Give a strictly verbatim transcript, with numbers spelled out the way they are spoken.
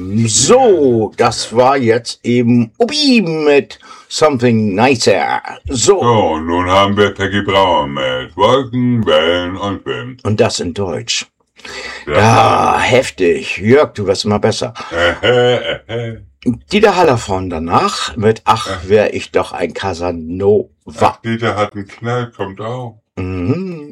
So, das war jetzt eben Ubi mit Something Nicer. So. So, nun haben wir Peggy Brauer mit Wolken, Wellen und Wind. Und das in Deutsch. Ja, Ja, heftig. Jörg, du wirst immer besser. Äh, äh, äh. Dieter Hallervorden danach mit Ach, wär ich doch ein Casanova. Ach, Dieter hat einen Knall, kommt auch. Mhm.